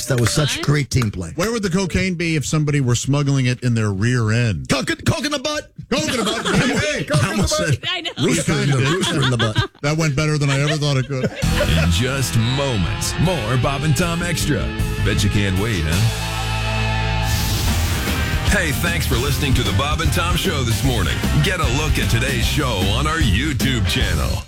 That was such great team play. Where would the cocaine be if somebody were smuggling it in their rear end? Coke in the butt. Coke in the butt. Hey, I almost said I know. rooster in the butt. That went better than I ever thought it could. In just moments, more Bob and Tom Extra. Bet you can't wait, huh? Hey, thanks for listening to the Bob and Tom Show this morning. Get a look at today's show on our YouTube channel.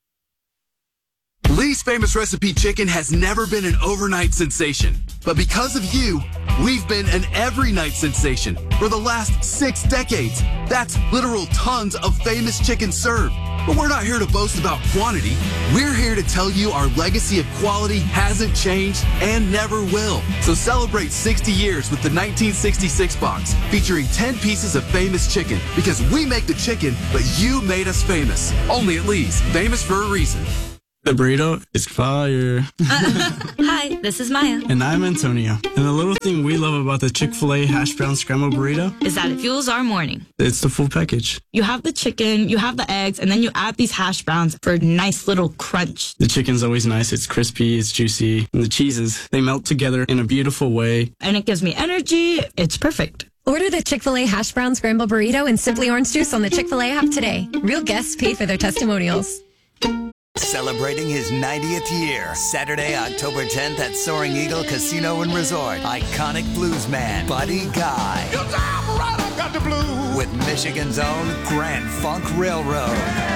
Lee's Famous Recipe Chicken has never been an overnight sensation. But because of you, we've been an every night sensation for the last 6 decades. That's literal tons of famous chicken served. But we're not here to boast about quantity. We're here to tell you our legacy of quality hasn't changed and never will. So celebrate 60 years with the 1966 box featuring 10 pieces of famous chicken because we make the chicken, but you made us famous. Only at Lee's. Famous for a reason. The burrito is fire. Hi, this is Maya. And I'm Antonio. And the little thing we love about the Chick-fil-A hash brown scramble burrito Is that it fuels our morning. it's the full package. You have the chicken, you have the eggs, and then you add these hash browns for a nice little crunch. The chicken's always nice. It's crispy, it's juicy. And the cheeses, they melt together in a beautiful way. And it gives me energy. It's perfect. Order the Chick-fil-A hash brown scramble burrito and Simply Orange Juice on the Chick-fil-A app today. Real guests pay for their testimonials. Celebrating his 90th year, Saturday, October 10th at Soaring Eagle Casino and Resort. Iconic bluesman Buddy Guy. With Michigan's own Grand Funk Railroad.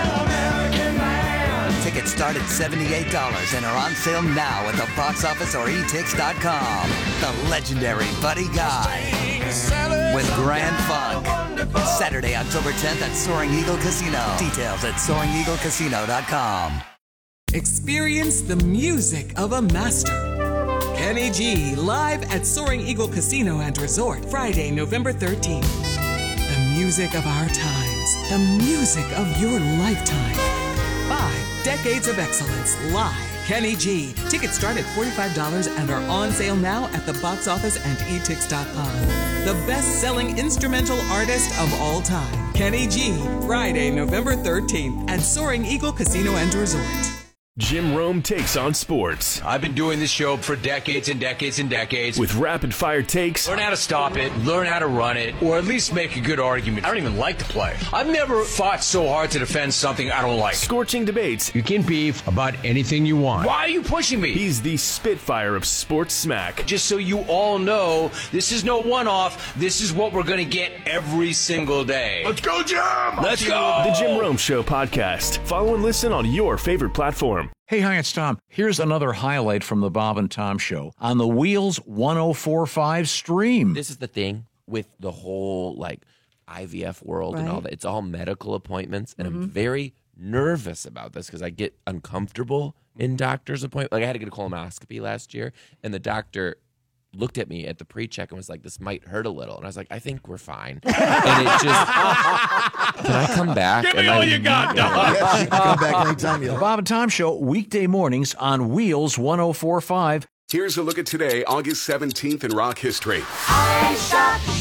Tickets start at $78 and are on sale now at the box office or etix.com. The legendary Buddy Guy with Grand Funk. Saturday, October 10th at Soaring Eagle Casino. Details at SoaringEagleCasino.com. Experience the music of a master. Kenny G live at Soaring Eagle Casino and Resort, Friday, November 13th. The music of our times, the music of your lifetime. 5 decades of excellence live. Kenny G. Tickets start at $45 and are on sale now at the box office and etix.com. The best-selling instrumental artist of all time, Kenny G. Friday, November 13th at Soaring Eagle Casino and Resort. Jim Rome takes on sports. I've been doing this show for decades and decades and decades. With rapid-fire takes. Learn how to stop it, learn how to run it, or at least make a good argument. I don't even like to play. I've never fought so hard to defend something I don't like. Scorching debates. You can beef about anything you want. Why are you pushing me? He's the Spitfire of sports smack. Just so you all know, this is no one-off. This is what we're going to get every single day. Let's go, Jim! Let's go! The Jim Rome Show podcast. Follow and listen on your favorite platform. Hey, hi, it's Tom. Here's another highlight from the Bob and Tom Show on the Wheels 104.5 stream. This is the thing with the whole, IVF world and all that. It's all medical appointments, and I'm very nervous about this because I get uncomfortable in doctor's appointments. I had to get a colonoscopy last year, and the doctor looked at me at the pre-check and was like, this might hurt a little. And I was like, I think we're fine. And it just, can I come back? Give me all you got, dog. Yes, you can come back anytime you The like. Bob and Tom Show, weekday mornings on Wheels 104.5. Here's a look at today, August 17th in rock history. I shot the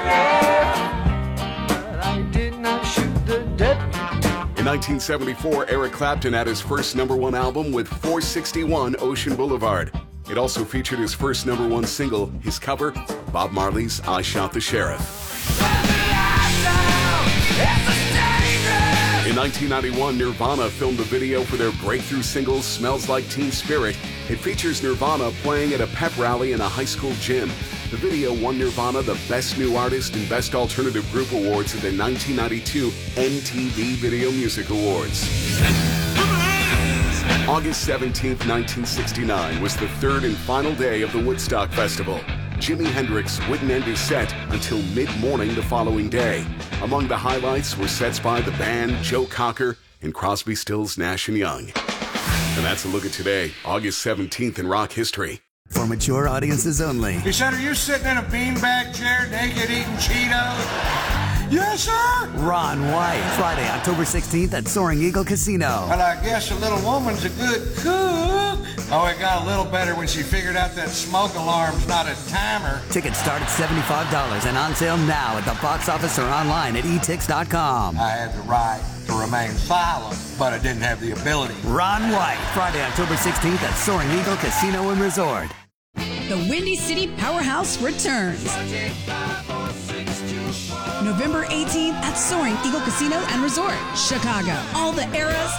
sheriff, but I did not shoot the deputy. In 1974, Eric Clapton had his first #1 album with 461 Ocean Boulevard. It also featured his first #1 single, his cover, Bob Marley's I Shot the Sheriff. In 1991, Nirvana filmed a video for their breakthrough single, Smells Like Teen Spirit. It features Nirvana playing at a pep rally in a high school gym. The video won Nirvana the Best New Artist and Best Alternative Group Awards at the 1992 MTV Video Music Awards. August 17th, 1969 was the third and final day of the Woodstock Festival. Jimi Hendrix wouldn't end his set until mid-morning the following day. Among the highlights were sets by the band, Joe Cocker, and Crosby, Stills, Nash & Young. And that's a look at today, August 17th in rock history. For mature audiences only. He said, are you sitting in a beanbag chair naked eating Cheetos? Yes, sir. Ron White, Friday, October 16th at Soaring Eagle Casino. Well, I guess a little woman's a good cook. Oh, it got a little better when she figured out that smoke alarm's not a timer. Tickets start at $75 and on sale now at the box office or online at etix.com. I had the right to remain silent, but I didn't have the ability. Ron White, Friday, October 16th at Soaring Eagle Casino and Resort. The Windy City Powerhouse returns. November 18th at Soaring Eagle Casino and Resort, Chicago. All the eras,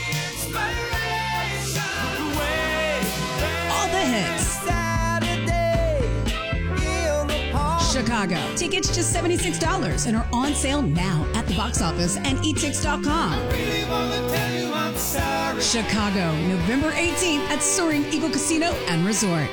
all the hits. Chicago. Tickets just $76 and are on sale now at the box office and etix.com. Chicago, November 18th at Soaring Eagle Casino and Resort.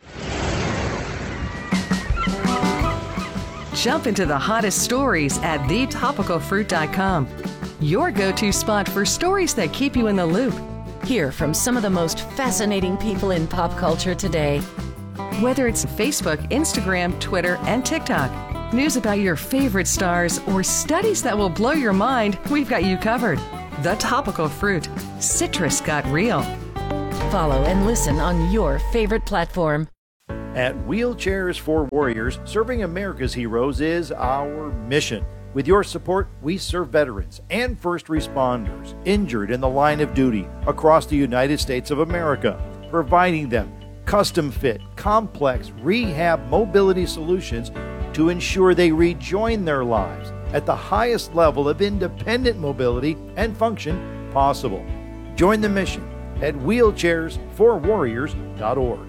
Jump into the hottest stories at thetopicalfruit.com. Your go-to spot for stories that keep you in the loop. Hear from some of the most fascinating people in pop culture today. Whether it's Facebook, Instagram, Twitter, and TikTok, news about your favorite stars, or studies that will blow your mind, we've got you covered. The Topical Fruit. Citrus got real. Follow and listen on your favorite platform. At Wheelchairs for Warriors, serving America's heroes is our mission. With your support, we serve veterans and first responders injured in the line of duty across the United States of America, providing them custom-fit, complex rehab mobility solutions to ensure they rejoin their lives at the highest level of independent mobility and function possible. Join the mission at wheelchairsforwarriors.org.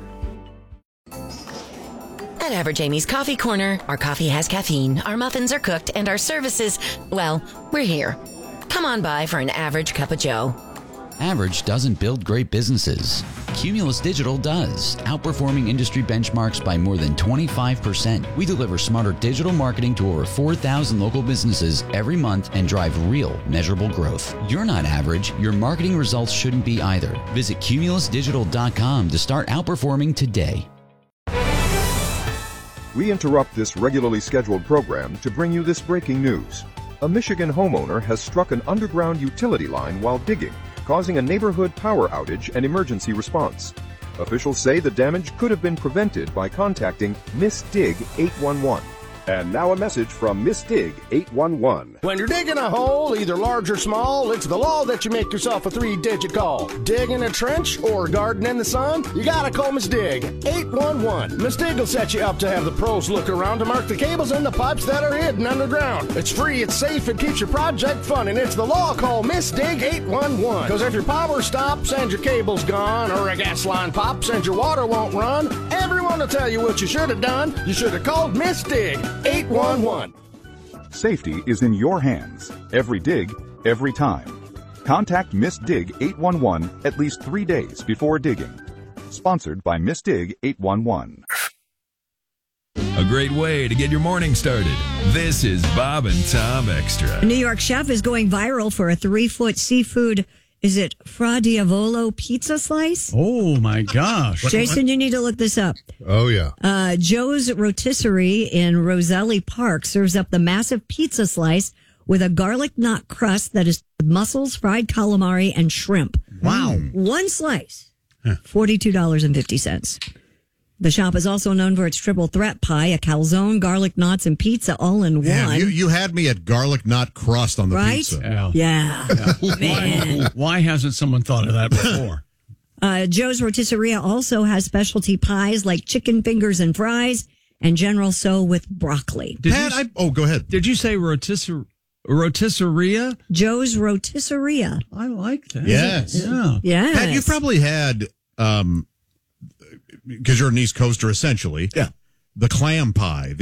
At Average Amy's Coffee Corner, our coffee has caffeine, our muffins are cooked, and our services, well, we're here. Come on by for an average cup of joe. Average doesn't build great businesses. Cumulus Digital does, outperforming industry benchmarks by more than 25%. We deliver smarter digital marketing to over 4,000 local businesses every month and drive real, measurable growth. You're not average. Your marketing results shouldn't be either. Visit cumulusdigital.com to start outperforming today. We interrupt this regularly scheduled program to bring you this breaking news. A Michigan homeowner has struck an underground utility line while digging, causing a neighborhood power outage and emergency response. Officials say the damage could have been prevented by contacting Miss Dig 811. And now a message from Miss Dig 811. When you're digging a hole, either large or small, it's the law that you make yourself a 3-digit call. Digging a trench or garden in the sun, you gotta call Miss Dig 811. Miss Dig will set you up to have the pros look around to mark the cables and the pipes that are hidden underground. It's free, it's safe, it keeps your project fun, and it's the law. Call Miss Dig 811. Because if your power stops and your cable's gone, or a gas line pops and your water won't run, everyone will tell you what you should have done. You should have called Miss Dig 811. Safety is in your hands. Every dig, every time. Contact Miss Dig 811 at least 3 days before digging. Sponsored by Miss Dig 811. A great way to get your morning started. This is Bob and Tom Extra. A New York chef is going viral for a 3-foot seafood. Is it Fra Diavolo pizza slice? Oh, my gosh. Jason, you need to look this up. Oh, yeah. Joe's Rotisserie in Roselli Park serves up the massive pizza slice with a garlic knot crust that is mussels, fried calamari, and shrimp. Wow. One slice, $42.50. The shop is also known for its triple threat pie, a calzone, garlic knots, and pizza all in one. You had me at garlic knot crust on the Right? pizza. Yeah. Man. Why hasn't someone thought of that before? Joe's Rotisserie also has specialty pies like chicken fingers and fries and General So with broccoli. Go ahead. Did you say rotisserie? Joe's Rotisserie. I like that. Yes. Yeah. Yes. Pat, you probably had, because you're an East Coaster essentially. Yeah. The clam pie.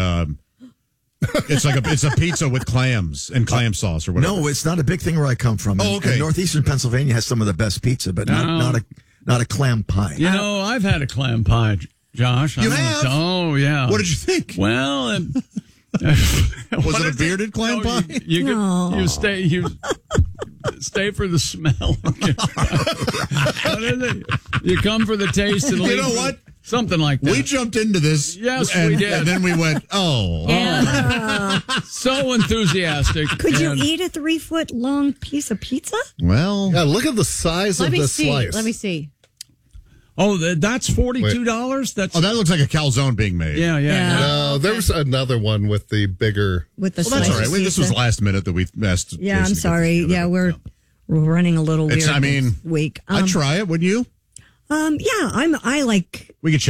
It's a pizza with clams and clam sauce or whatever. No, it's not a big thing where I come from. Oh, okay. And northeastern Pennsylvania has some of the best pizza, but not a clam pie. You know, I've had a clam pie, Josh. You have? Oh, yeah. What did you think? Well, was it a bearded clam pie? You stay for the smell. What is it? You come for the taste and leave. You know what? Something like that. We jumped into this. Yes, we did. And then we went, Yeah. So enthusiastic. Could you eat a 3-foot long piece of pizza? Well, yeah, look at the size of the slice. Let me see. Oh, that's $42? That looks like a calzone being made. Yeah. No, there's another one with the bigger. With the that's all right. This was last minute that we asked. Yeah, Jason I'm sorry. Yeah, we're running a little weird this week. I'd try it, wouldn't you? Yeah, I like. We could share it.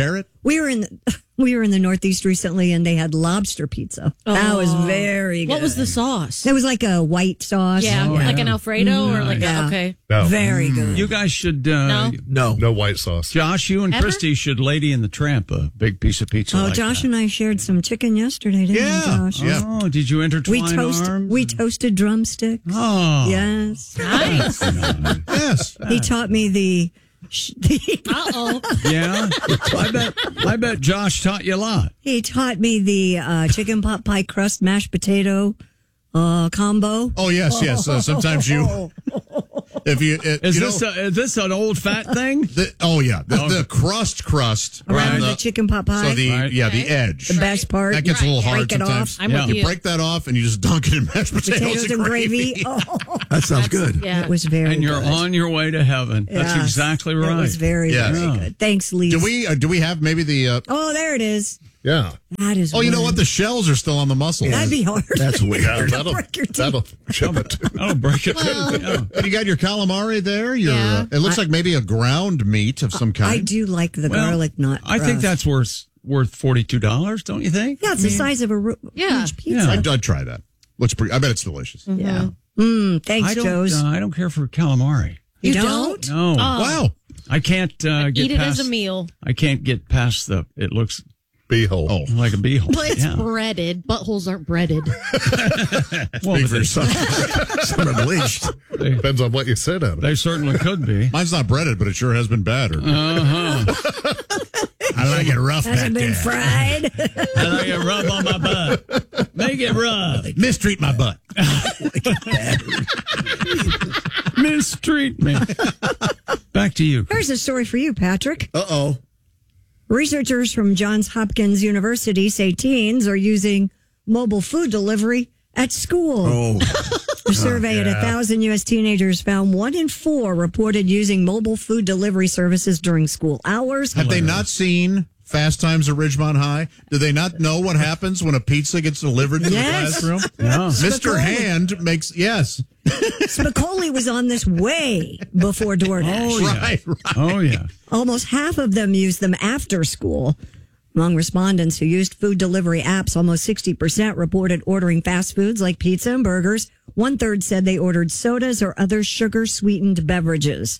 We were in the Northeast recently, and they had lobster pizza. That was very good. What was the sauce? It was like a white sauce. Yeah, like an Alfredo or like okay. No. Very good. You guys should No white sauce. Josh, you and Ever? Christy should Lady in the Tramp a big piece of pizza. Oh, like Josh that. and I shared some chicken yesterday, didn't we, Josh? Oh, did you intertwine arms? We toasted drumsticks. Oh. Yes. Nice. Yes. He taught me the Uh-oh. Yeah, I bet Josh taught you a lot. He taught me the chicken pot pie crust mashed potato combo. Oh yes. Sometimes you, if you, Is this an old fat thing? The crust Around and the chicken pot pie. So the edge, The best part. that gets a little hard Break it sometimes. off. I'm with You you. break that off and you just dunk it in mashed Potatoes and gravy. Oh, That sounds good. yeah. It was very And you're good. on your way to heaven. That's Yes. exactly right. It was very, Yes. very good. Thanks, Lee. Do we have maybe the? Oh, there it is. Yeah. That is. Oh, you know one. what? The shells are still on the muscle. That'd be hard. That's weird. Yeah, Break your teeth. that'll chip it. I'll break it. And you got your calamari there. Yeah. It looks like maybe a ground meat of some kind. I do like the garlic nut. I think that's worth $42, don't you think? Yeah, it's the size of a huge pizza. I'd try that. Looks pretty. I bet it's delicious. Yeah. Thanks, Joe's. I don't care for calamari. You don't? No. Oh. Wow. I can't get Eat it past, as a meal. I can't get past it looks Beehole. Oh. like a beehole. But it's Yeah. breaded. Buttholes aren't breaded. Well, Speak for yourself. Some are bleached. Depends on what you sit on. They certainly could be. Mine's not breaded, but it sure has been battered. I like it rough back Hasn't been there. fried. I like it rub on my butt. Make it rub. Mistreat my butt. Mistreat me. Back to you. Here's a story for you, Patrick. Uh-oh. Researchers from Johns Hopkins University say teens are using mobile food delivery at school. Oh. A survey at 1,000 U.S. teenagers found 1 in 4 reported using mobile food delivery services during school hours. Have they not seen Fast Times at Ridgemont High? Do they not know what happens when a pizza gets delivered to Yes. the classroom? Yeah. Mr. Hand makes, yes. Spicoli was on this way before DoorDash. Oh, yeah. Right. Oh, yeah. Almost half of them used them after school. Among respondents who used food delivery apps, almost 60% reported ordering fast foods like pizza and burgers. 1/3 said they ordered sodas or other sugar-sweetened beverages.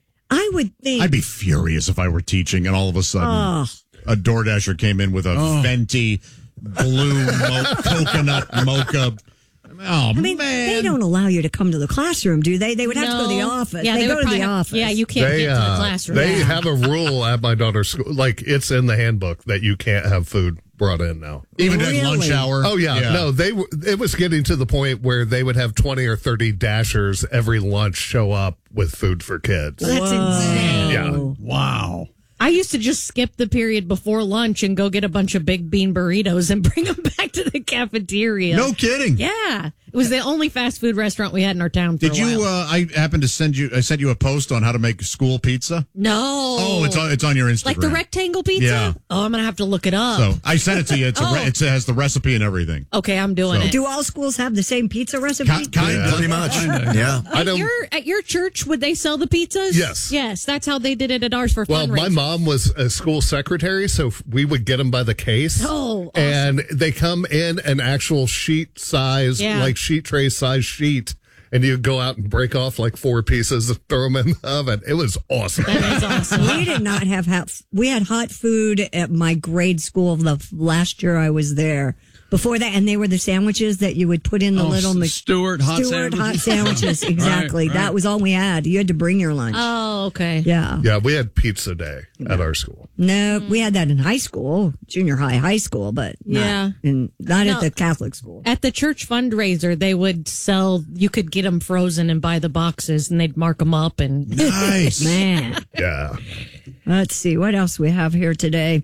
I would think... I'd be furious if I were teaching and all of a sudden a DoorDasher came in with a Fenty blue coconut mocha. Oh, I mean, they don't allow you to come to the classroom, do they? They would have to go to the office. Yeah, they go would to the probably office. Yeah, you can't get to the classroom. They have a rule at my daughter's school. Like, it's in the handbook that you can't have food brought in now. Even at lunch hour? Oh, yeah. No, it was getting to the point where they would have 20 or 30 dashers every lunch show up with food for kids. That's insane. Yeah. Wow. I used to just skip the period before lunch and go get a bunch of big bean burritos and bring them back to the cafeteria. No kidding. Yeah. It was the only fast food restaurant we had in our town for Did a while. you, I happened to sent you a post on how to make school pizza? No. Oh, it's on your Instagram. Like the rectangle pizza? Yeah. Oh, I'm going to have to look it up. So I sent it to you. It has the recipe and everything. Okay, I'm doing it. Do all schools have the same pizza recipe? Kind of. Pretty much. Yeah. At your church, would they sell the pizzas? Yes. Yes, that's how they did it at ours for Well, fundraising. my mom was a school secretary, so we would get them by the case. Oh, awesome. And they come in an actual sheet size, like sheet tray size sheet. And you go out and break off like 4 pieces and throw them in the oven. It was awesome. That is awesome. We did not have we had hot food at my grade school the last year I was there. Before that, and they were the sandwiches that you would put in the little Stewart hot sandwiches. Exactly. Right. That was all we had. You had to bring your lunch. Oh, okay. Yeah. Yeah, we had pizza day at our school. No, we had that in high school, junior high school, but not at the Catholic school. At the church fundraiser, they would sell, you could get them frozen and buy the boxes and they'd mark them up. And nice. Man. Yeah. Let's see what else we have here today.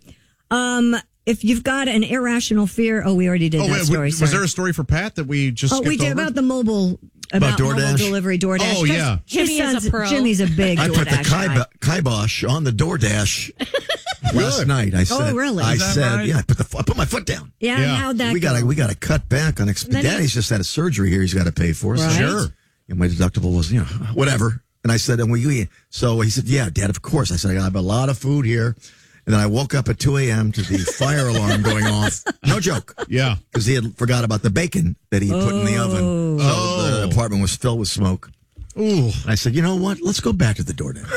If you've got an irrational fear, we already did that story. Was there a story for Pat that we just skipped we did over? about the mobile About mobile DoorDash? delivery, DoorDash. Oh, yeah. Jimmy is a pro. Jimmy's a big I put the DoorDash guy. kibosh on the DoorDash last night. I said, really? I Is that said, right? I put my foot down. Yeah, and how'd that we go? we got to cut back on Then Daddy's just had a surgery here. He's got to pay for. Right. Sure. And my deductible was, whatever. And I said, so he said, yeah, Dad, of course. I said, I have a lot of food here. And then I woke up at 2 a.m. to the fire alarm going off. No joke. Yeah. Because he had forgot about the bacon that he put in the oven. So the apartment was filled with smoke. Ooh. And I said, you know what? Let's go back to the DoorDash.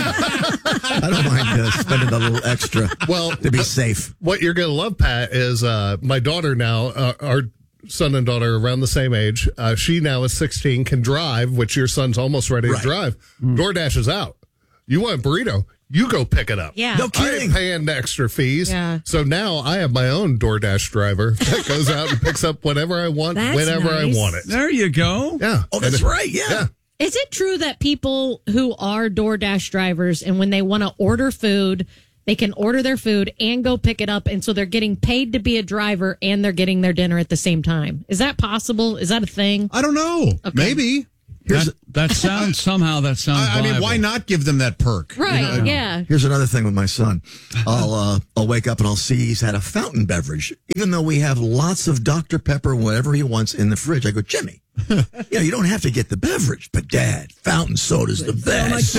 I don't mind spending a little extra to be safe. What you're going to love, Pat, is my daughter now, our son and daughter are around the same age. She now is 16, can drive, which your son's almost ready to drive. DoorDash is out. You want a burrito? You go pick it up. Yeah. No I kidding. ain't paying the extra fees. Yeah. So now I have my own DoorDash driver that goes out and picks up whatever I want, That's whenever nice. I want it. There you go. Yeah. Oh, that's right. Yeah. Is it true that people who are DoorDash drivers and when they want to order food, they can order their food and go pick it up, and so they're getting paid to be a driver and they're getting their dinner at the same time? Is that possible? Is that a thing? I don't know. Okay. Maybe. That sounds I mean, viable. why not give them that perk? Right, yeah. Here's another thing with my son. I'll wake up and I'll see he's had a fountain beverage, even though we have lots of Dr. Pepper, whatever he wants in the fridge. I go, Jimmy, you don't have to get the beverage, but Dad, fountain soda's the best.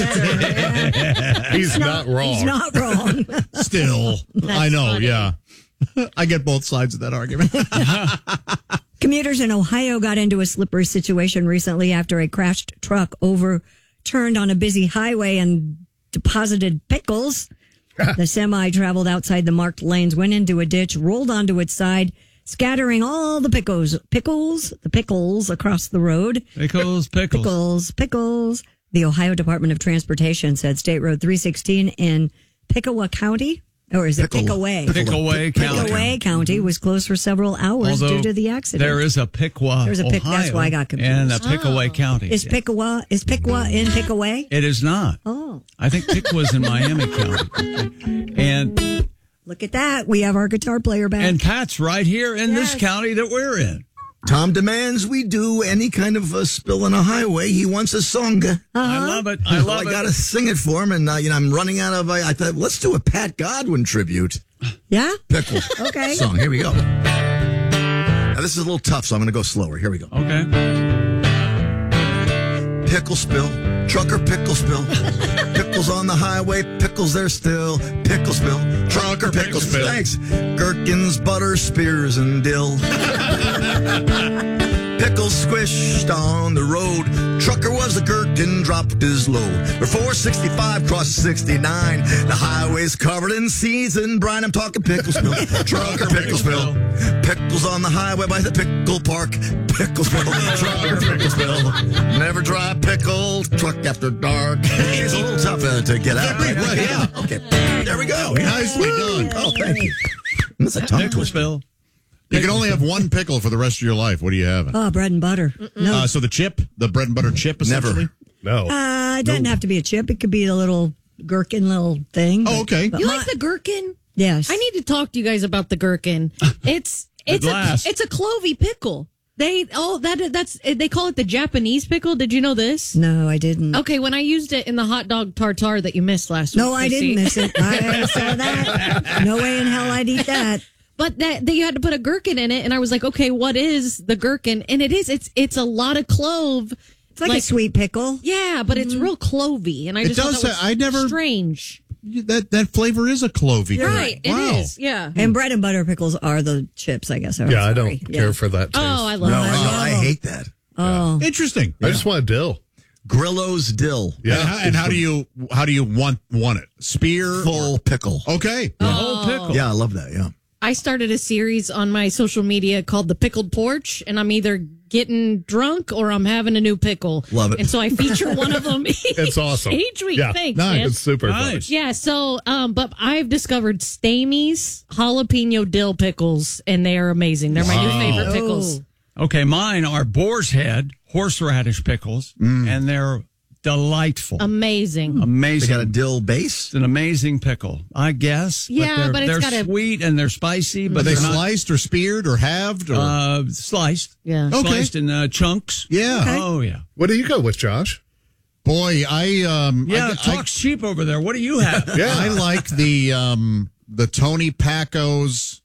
He's not wrong. He's not wrong. Still, I know, funny. yeah. I get both sides of that argument. Commuters in Ohio got into a slippery situation recently after a crashed truck overturned on a busy highway and deposited pickles. The semi traveled outside the marked lanes, went into a ditch, rolled onto its side, scattering all the pickles across the road. Pickles. Pickles. The Ohio Department of Transportation said State Road 316 in Pickaway County, or is it Pickaway? Pickaway County was closed for several hours due to the accident. There is a Pickwa, There's a Ohio, that's why I got confused. and a Pickaway County. Is Pickwa in Pickaway? It is not. Oh. I think Pickwa's in Miami County. And look at that. We have our guitar player back. And Pat's right here in this county that we're in. Tom demands we do any kind of a spill on a highway. He wants a song. I love it. I love I it. got to sing it for him, and I'm running out of. I thought, let's do a Pat Godwin tribute. Yeah? Pickle. Okay. Song. Here we go. Now, this is a little tough, so I'm going to go slower. Here we go. Okay. Pickle spill, trucker pickle spill. Pickles on the highway, pickles there still. Pickle spill, trucker pickle spill. Thanks. Gherkins, butter, spears, and dill. Pickles squished on the road. Trucker was a gherkin, dropped his load. Before 65 crossed 69, the highway's covered in season brine. I'm talking pickle spill, trucker pickle spill. Pickles on the highway by the pickle park. Pickle spill, trucker pickle spill. Never dry pickle, truck after dark. It's a little tough to get out. Right, yeah. Okay, there we go. Nicely done. Oh, thank you. That's a tongue twister. You can only have one pickle for the rest of your life. What are you having? Oh, bread and butter. No. So the bread and butter chip, essentially? No. It doesn't have to be a chip. It could be a little gherkin little thing. Oh, okay. You like the gherkin? Yes. I need to talk to you guys about the gherkin. It's a clovey pickle. They call it the Japanese pickle. Did you know this? No, I didn't. Okay, when I used it in the hot dog tartare that you missed last week. No, I didn't miss it. I saw that. No way in hell I'd eat that. But that you had to put a gherkin in it, and I was like, okay, what is the gherkin? And it's a lot of clove. It's like a sweet pickle. Yeah, but it's real clovey, and I just thought that was strange. That flavor is a clovey. Right, it is. Yeah. And bread and butter pickles are the chips, I guess. Yeah, I don't care for that taste. Oh, I love it. I hate that. Oh, interesting. I just want dill. Grillo's dill. Yeah. And how do you want it? Spear, full pickle. Okay. The whole pickle. Yeah, I love that. Yeah. I started a series on my social media called The Pickled Porch, and I'm either getting drunk or I'm having a new pickle. Love it. And so I feature one of them It's awesome. each week. Yeah, Thanks, nice. man. It's super fun. Yeah, so, but I've discovered Stamey's jalapeno dill pickles, and they are amazing. They're my new favorite pickles. Okay, mine are boar's head horseradish pickles, and they're delightful. Amazing. Amazing. They got a dill base? It's an amazing pickle, I guess. Yeah, but it's they're got a- sweet and they're spicy. But Are they they're not- sliced or speared or halved? Or? Sliced. Yeah. Okay. Sliced in chunks. Yeah. Okay. Oh, yeah. What do you go with, Josh? Boy, talk's cheap over there. What do you have? I like the Tony Packo's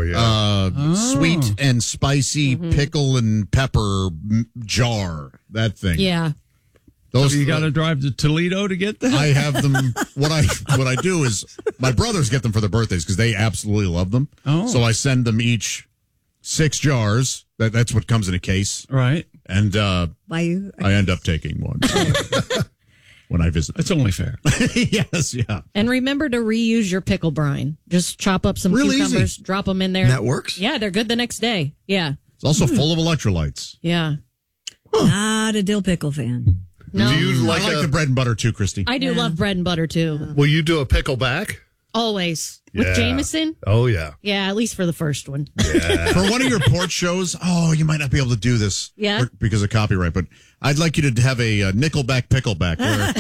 sweet and spicy pickle and pepper jar. That thing. Yeah. Those you got to drive to Toledo to get that? I have them. What I do is my brothers get them for their birthdays because they absolutely love them. Oh. So I send them each 6 jars. That's what comes in a case. Right. And I end up taking one when I visit. It's only fair. Yes, yeah. And remember to reuse your pickle brine. Just chop up some Really cucumbers, easy. drop them in there. That works? Yeah, they're good the next day. Yeah. It's also full of electrolytes. Yeah. Not a dill pickle fan. No. Do you I like the bread and butter too, Christy. I do love bread and butter too. Will you do a pickle back? Always. Yeah. With Jameson? Oh, yeah. Yeah, at least for the first one. For one of your porch shows, you might not be able to do this because of copyright, but I'd like you to have a Nickelback pickleback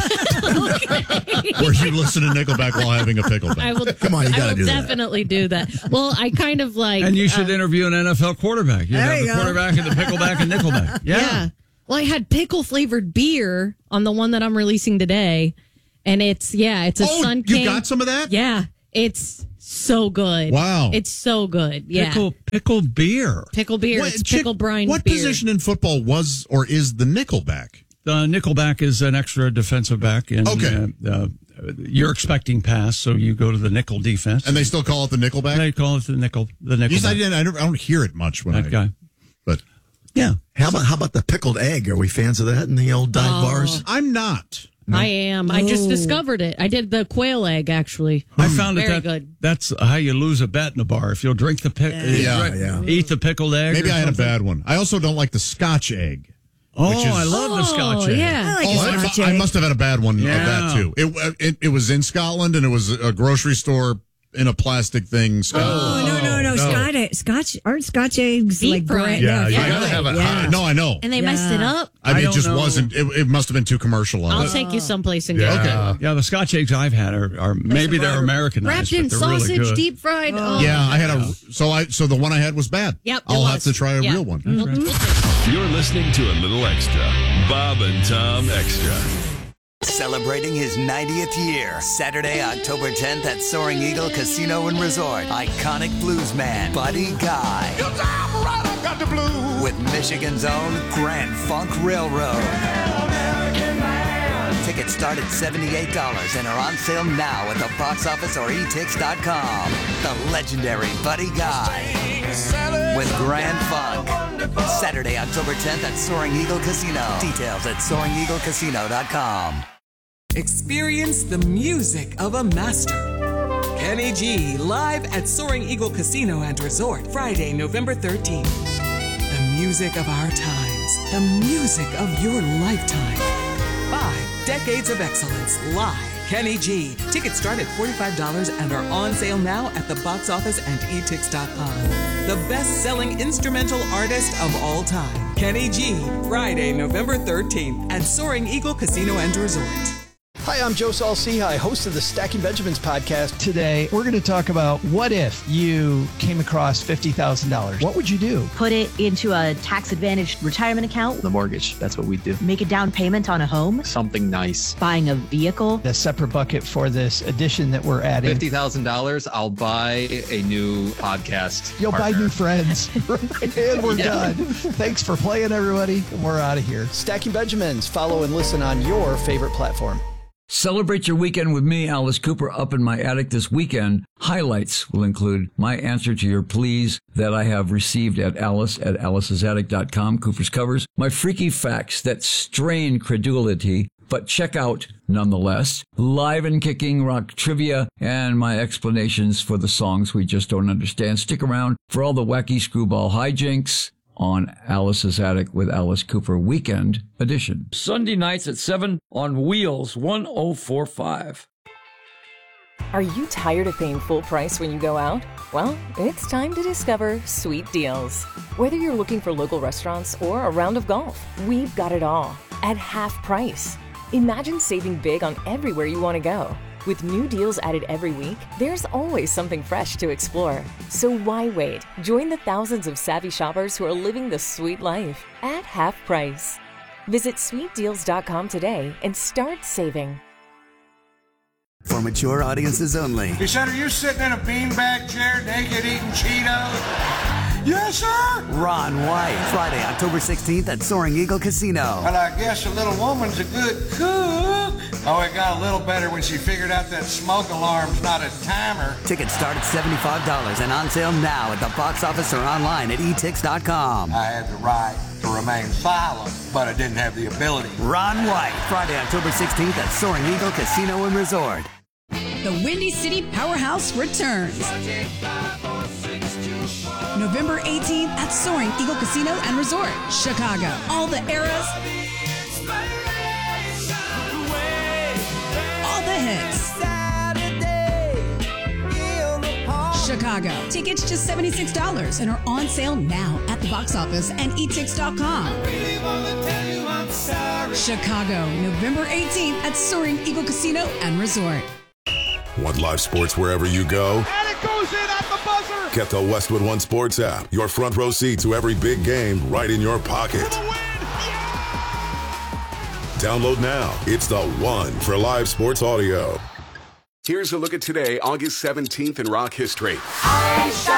where you listen to Nickelback while having a pickleback. I will, Come on, you got to do that. definitely do that. Well, I kind of like... And you should interview an NFL quarterback. You have the quarterback and the pickleback and Nickelback. Yeah. Well, I had pickle-flavored beer on the one that I'm releasing today, and it's a Sun King. You got some of that? Yeah. It's so good. Wow. It's so good. Yeah. Pickle beer. Pickle beer. It's pickle brine What beer. position in football was or is the Nickelback? The Nickelback is an extra defensive back. And, you're expecting pass, so you go to the nickel defense. And they still call it the Nickelback? They call it the Nickelback. I don't hear it much when that guy. But yeah. How about the pickled egg? Are we fans of that in the old dive bars? I'm not. I am. I just discovered it. I did the quail egg, actually. I found Very good. That's how you lose a bet in a bar. If you'll drink the eat the pickled egg. Maybe or I had a something. bad one. I also don't like the Scotch egg. I love the Scotch egg. Yeah. I must have had a bad one of that too. It was in Scotland and it was a grocery store in a plastic thing. No. Scotch aren't Scotch eggs Deep like fried. bread? Yeah, you gotta have it hot. No, I know. And they messed it up. I mean, it don't just know. wasn't. It must have been too commercialized. I'll take you someplace and get it. Okay. Yeah, the Scotch eggs I've had are maybe they're Americanized, Wrapped in but they're really sausage, good. deep fried. Oh. Yeah, I had so the one I had was bad. Yep, I'll have to try a real one. You're listening to a little extra. Bob and Tom Extra. Celebrating his 90th year, Saturday, October 10th at Soaring Eagle Casino and Resort. Iconic bluesman Buddy Guy. With Michigan's own Grand Funk Railroad. Tickets start at $78 and are on sale now at the box office or etix.com. The legendary Buddy Guy with Grand Funk. Saturday, October 10th at Soaring Eagle Casino. Details at SoaringEagleCasino.com. Experience the music of a master. Kenny G live at Soaring Eagle Casino and Resort, Friday, November 13th. The music of our times. The music of your lifetime. 5 decades of excellence live. Kenny G. Tickets start at $45 and are on sale now at the box office and etix.com. The best-selling instrumental artist of all time. Kenny G. Friday, November 13th at Soaring Eagle Casino and Resort. Hi, I'm Joe Saul-Sehy, host of the Stacking Benjamins podcast. Today, we're going to talk about what if you came across $50,000. What would you do? Put it into a tax-advantaged retirement account. The mortgage. That's what we do. Make a down payment on a home. Something nice. Buying a vehicle. A separate bucket for this addition that we're adding. $50,000, I'll buy a new podcast. You'll buy new friends. And we're Yeah. done. Thanks for playing, everybody. And we're out of here. Stacking Benjamins. Follow and listen on your favorite platform. Celebrate your weekend with me, Alice Cooper, up in my attic this weekend. Highlights will include my answer to your pleas that I have received at alicesattic.com, Cooper's Covers, my freaky facts that strain credulity, but check out nonetheless, live and kicking rock trivia, and my explanations for the songs we just don't understand. Stick around for all the wacky screwball hijinks on Alice's Attic with Alice Cooper Weekend Edition. Sunday nights at 7 on Wheels 1045. Are you tired of paying full price when you go out? Well, it's time to discover Sweet Deals. Whether you're looking for local restaurants or a round of golf, we've got it all at half price. Imagine saving big on everywhere you want to go. With new deals added every week, there's always something fresh to explore. So why wait? Join the thousands of savvy shoppers who are living the sweet life at half price. Visit sweetdeals.com today and start saving. For mature audiences only. Hey, son, are you sitting in a beanbag chair naked eating Cheetos? Yes, sir. Ron White, Friday, October 16th at Soaring Eagle Casino. Well, I guess a little woman's a good cook. Oh, it got a little better when she figured out that smoke alarm's not a timer. Tickets start at $75 and on sale now at the box office or online at etix.com. I had the right to remain silent, but I didn't have the ability. Ron White, Friday, October 16th at Soaring Eagle Casino and Resort. The Windy City Powerhouse returns. November 18th at Soaring Eagle Casino and Resort, Chicago. All the eras, all the hits. Chicago. Tickets just $76 and are on sale now at the box office and etix.com. Chicago, November 18th at Soaring Eagle Casino and Resort. Want live sports wherever you go? And it goes in at the buzzer. Get the Westwood One Sports app. Your front row seat to every big game right in your pocket. Download now. It's the one for live sports audio. Here's a look at today, August 17th in rock history. I shot